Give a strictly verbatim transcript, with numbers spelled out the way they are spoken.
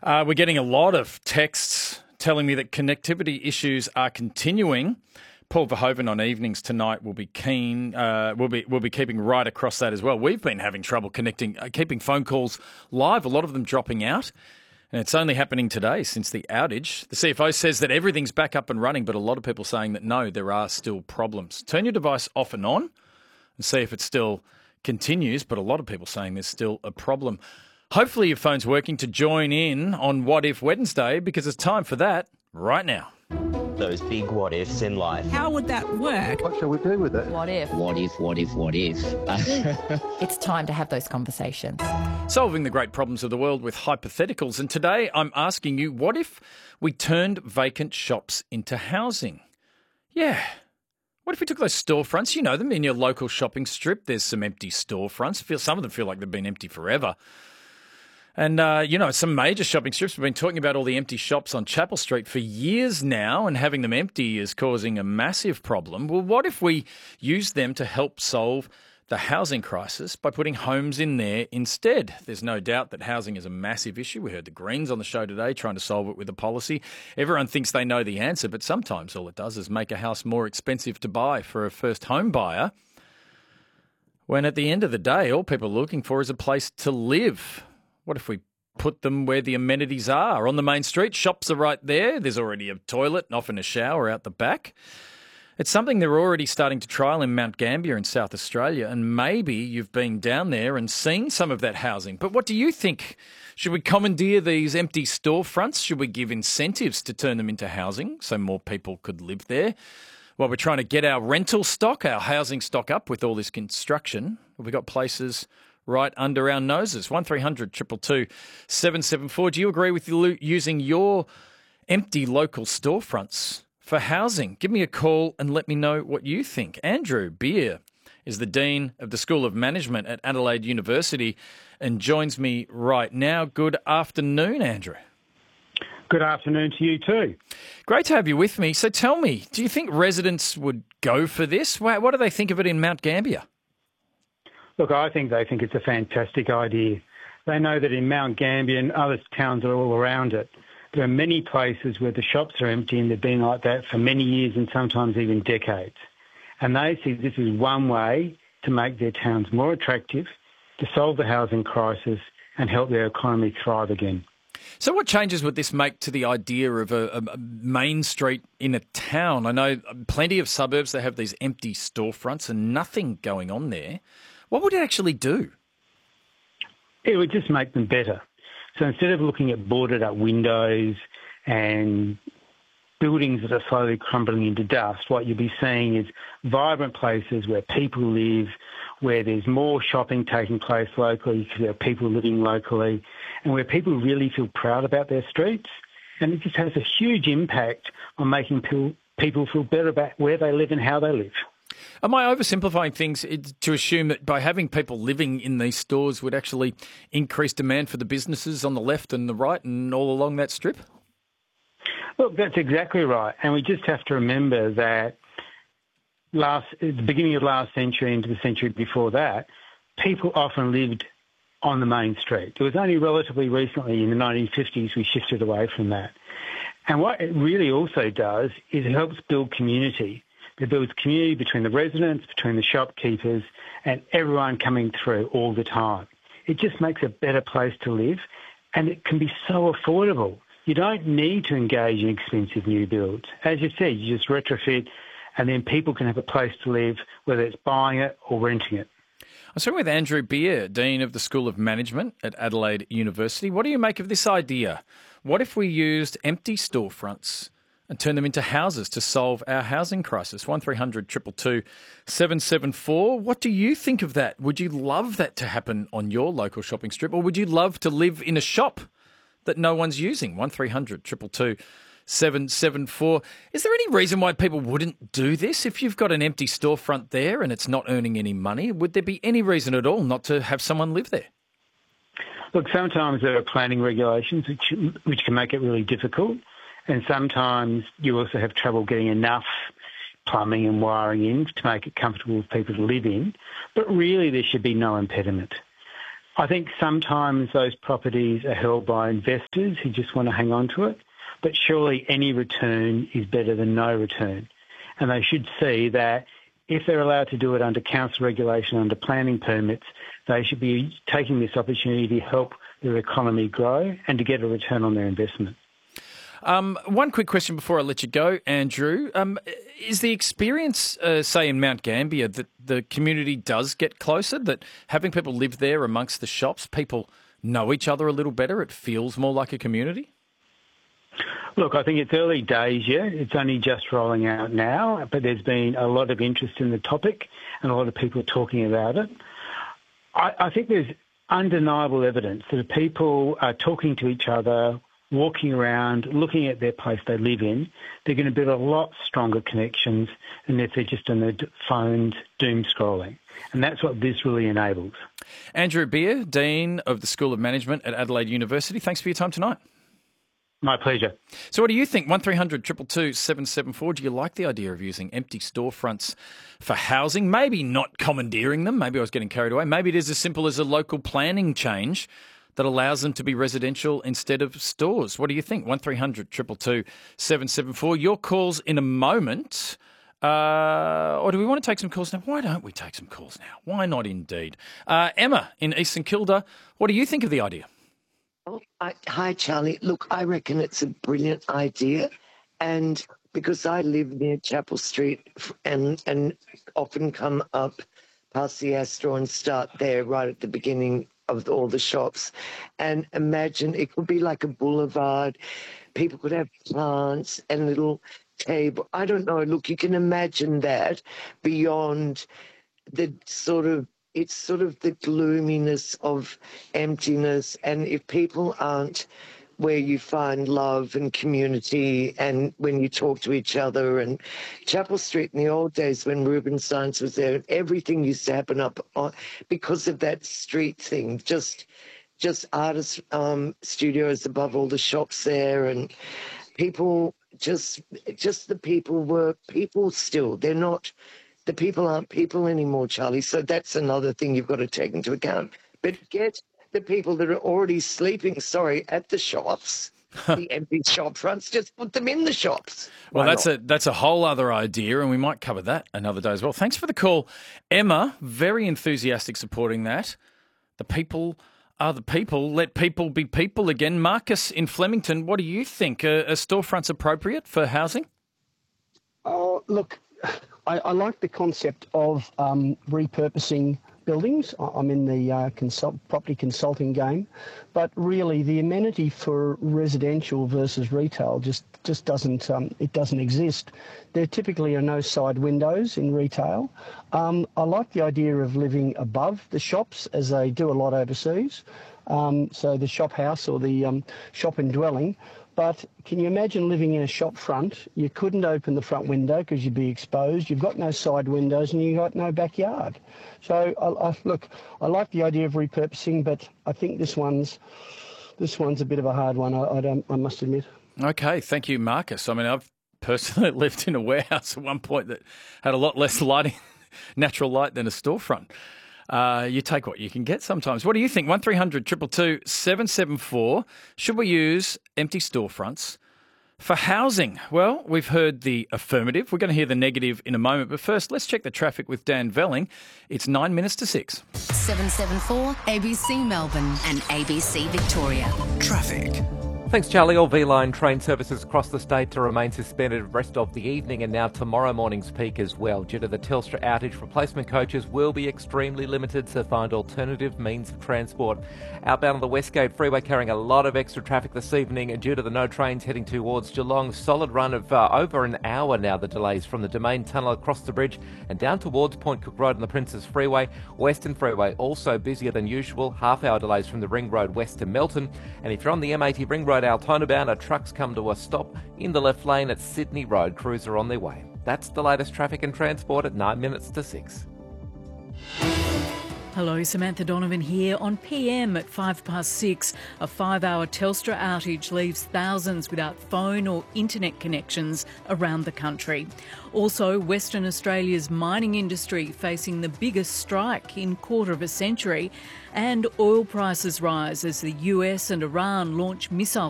Uh, we're getting a lot of texts telling me that connectivity issues are continuing. Paul Verhoeven on Evenings tonight will be keen. Uh, we'll be we'll be keeping right across that as well. We've been having trouble connecting, uh, keeping phone calls live. A lot of them dropping out, and it's only happening today since the outage. The C F O says that everything's back up and running, but a lot of people saying that no, there are still problems. Turn your device off and on, and see if it still continues. But a lot of people saying there's still a problem. Hopefully your phone's working to join in on What If Wednesday, because it's time for that right now. Those big what ifs in life. How would that work? What shall we do with it? What if? What if, what if, what if? It's time to have those conversations. Solving the great problems of the world with hypotheticals. And today I'm asking you, what if we turned vacant shops into housing? Yeah. What if we took those storefronts? You know them in your local shopping strip. There's some empty storefronts. Feel Some of them feel like they've been empty forever. And, uh, you know, some major shopping strips, we've been talking about all the empty shops on Chapel Street for years now, and having them empty is causing a massive problem. Well, what if we use them to help solve the housing crisis by putting homes in there instead? There's no doubt that housing is a massive issue. We heard the Greens on the show today trying to solve it with a policy. Everyone thinks they know the answer, but sometimes all it does is make a house more expensive to buy for a first home buyer, when at the end of the day, all people are looking for is a place to live. What if we put them where the amenities are? On the main street, shops are right there. There's already a toilet and often a shower out the back. It's something they're already starting to trial in Mount Gambier in South Australia, and maybe you've been down there and seen some of that housing. But what do you think? Should we commandeer these empty storefronts? Should we give incentives to turn them into housing so more people could live there? While we're trying to get our rental stock, our housing stock up with all this construction, have we got places right under our noses? one three hundred two two two seven seven four. Do you agree with you using your empty local storefronts for housing? Give me a call and let me know what you think. Andrew Beer is the Dean of the School of Management at Adelaide University and joins me right now. Good afternoon, Andrew. Good afternoon to you too. Great to have you with me. So tell me, do you think residents would go for this? What do they think of it in Mount Gambier? Look, I think they think it's a fantastic idea. They know that in Mount Gambier and other towns are all around it, there are many places where the shops are empty and they've been like that for many years and sometimes even decades. And they see this is one way to make their towns more attractive, to solve the housing crisis and help their economy thrive again. So what changes would this make to the idea of a, a main street in a town? I know plenty of suburbs, they have these empty storefronts and nothing going on there. What would it actually do? It would just make them better. So instead of looking at boarded up windows and buildings that are slowly crumbling into dust, what you'll be seeing is vibrant places where people live, where there's more shopping taking place locally because there are people living locally, and where people really feel proud about their streets. And it just has a huge impact on making people, people feel better about where they live and how they live. Am I oversimplifying things to assume that by having people living in these stores would actually increase demand for the businesses on the left and the right and all along that strip? Look, that's exactly right. And we just have to remember that last, at the beginning of last century into the century before that, people often lived on the main street. It was only relatively recently in the nineteen fifties we shifted away from that. And what it really also does is it helps build community. It builds community between the residents, between the shopkeepers, and everyone coming through all the time. It just makes a better place to live, and it can be so affordable. You don't need to engage in expensive new builds. As you said, you just retrofit, and then people can have a place to live, whether it's buying it or renting it. I'm speaking with Andrew Beer, Dean of the School of Management at Adelaide University. What do you make of this idea? What if we used empty storefronts and turn them into houses to solve our housing crisis? one three hundred two two two seven seven four. What do you think of that? Would you love that to happen on your local shopping strip, or would you love to live in a shop that no one's using? one three hundred two two two seven seven four. Is there any reason why people wouldn't do this? If you've got an empty storefront there and it's not earning any money, would there be any reason at all not to have someone live there? Look, sometimes there are planning regulations which, which can make it really difficult. And sometimes you also have trouble getting enough plumbing and wiring in to make it comfortable for people to live in. But really there should be no impediment. I think sometimes those properties are held by investors who just want to hang on to it, but surely any return is better than no return. And they should see that if they're allowed to do it under council regulation, under planning permits, they should be taking this opportunity to help their economy grow and to get a return on their investment. Um, one quick question before I let you go, Andrew. Um, is the experience, uh, say, in Mount Gambier, that the community does get closer, that having people live there amongst the shops, people know each other a little better, it feels more like a community? Look, I think it's early days yet. It's only just rolling out now, but there's been a lot of interest in the topic and a lot of people talking about it. I, I think there's undeniable evidence that if people are talking to each other, walking around, looking at their place they live in, they're going to build a lot stronger connections than if they're just on their phones doom scrolling. And that's what this really enables. Andrew Beer, Dean of the School of Management at Adelaide University, thanks for your time tonight. My pleasure. So what do you think? one three hundred two two two seven seven four. Do you like the idea of using empty storefronts for housing? Maybe not commandeering them. Maybe I was getting carried away. Maybe it is as simple as a local planning change that allows them to be residential instead of stores. What do you think? one three hundred two two two seven seven four. Your calls in a moment. Uh, or do we want to take some calls now? Why don't we take some calls now? Why not indeed? Uh, Emma in East St Kilda, what do you think of the idea? Oh, I, hi, Charlie. Look, I reckon it's a brilliant idea. And because I live near Chapel Street and, and often come up past the Astro and start there right at the beginning of all the shops, and imagine it could be like a boulevard. People could have plants and little table. I don't know. Look, you can imagine that beyond the sort of, it's sort of the gloominess of emptiness. And if people aren't where you find love and community and when you talk to each other, and Chapel Street in the old days when Rubenstein's was there, everything used to happen up on, because of that street thing, just just artist um, studios above all the shops there, and people just, just the people were people still. They're not, the people aren't people anymore, Charlie. So that's another thing you've got to take into account. But get the people that are already sleeping, sorry, at the shops, the empty shop fronts, just put them in the shops. Well, Why that's not? a that's a whole other idea, and we might cover that another day as well. Thanks for the call, Emma. Very enthusiastic supporting that. The people are the people. Let people be people again. Marcus in Flemington, what do you think? Are, are storefronts appropriate for housing? Oh, look, I, I like the concept of um, repurposing buildings. I'm in the uh, consult, property consulting game, but really the amenity for residential versus retail just just doesn't um, it doesn't exist. There typically are no side windows in retail. Um, I like the idea of living above the shops, as they do a lot overseas. Um, so the shop house or the um, shop and dwelling. But can you imagine living in a shop front? You couldn't open the front window because you'd be exposed. You've got no side windows and you've got no backyard. So, I, I, look, I like the idea of repurposing, but I think this one's this one's a bit of a hard one, I, I, don't, I must admit. Okay, thank you, Marcus. I mean, I've personally lived in a warehouse at one point that had a lot less lighting, natural light, than a storefront. Uh, you take what you can get sometimes. What do you think? one three hundred two two two seven seven four. Should we use empty storefronts for housing? Well, we've heard the affirmative. We're going to hear the negative in a moment. But first, let's check the traffic with Dan Velling. It's nine minutes to six. seven seven four, A B C Melbourne and A B C Victoria. Traffic. Thanks, Charlie. All V-Line train services across the state to remain suspended the rest of the evening and now tomorrow morning's peak as well. Due to the Telstra outage, replacement coaches will be extremely limited, so find alternative means of transport. Outbound on the Westgate Freeway carrying a lot of extra traffic this evening due to the no trains heading towards Geelong. Solid run of uh, over an hour now, the delays from the Domain Tunnel across the bridge and down towards Point Cook Road on the Princes Freeway. Western Freeway also busier than usual. Half hour delays from the Ring Road west to Melton. And if you're on the M eighty Ring Road Altona bound, a truck's come to a stop in the left lane at Sydney Road. Crews are on their way. That's the latest traffic and transport at nine minutes to six. Hello, Samantha Donovan here. On P M at five past six, a five-hour Telstra outage leaves thousands without phone or internet connections around the country. Also, Western Australia's mining industry facing the biggest strike in quarter of a century, and oil prices rise as the U S and Iran launch missile